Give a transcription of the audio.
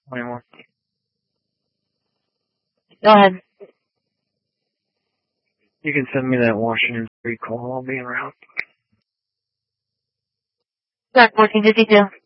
21. Go ahead. You can send me that Washington Street call. I'll be around. Got 1452.